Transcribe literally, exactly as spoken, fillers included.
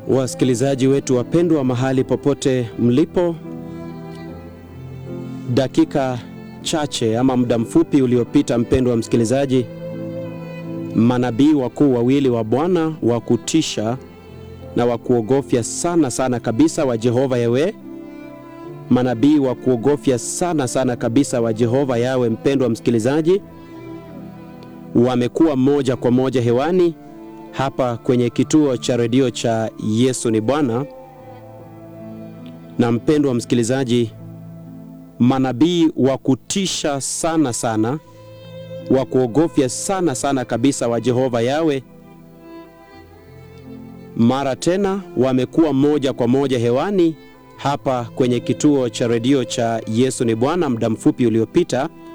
Wasikilizaji wetu wapendwa mahali popote mlipo, dakika chache ama muda mfupi uliopita, mpendwa msikilizaji, manabii wakuu wawili wa Bwana wa kutisha na wa kuogofya sana sana kabisa wa Jehova Yawe, manabii wa kuogofya sana sana kabisa wa Jehova Yawe, mpendwa msikilizaji, wamekuwa moja kwa moja hewani hapa kwenye kituo cha redio cha Yesu ni Bwana. Na mpendwa msikilizaji, manabii wa kutisha sana sana, wa kuogofya sana sana kabisa wa Jehova Yawe, mara tena wamekuwa moja kwa moja hewani hapa kwenye kituo cha redio cha Yesu ni Bwana muda mfupi uliopita,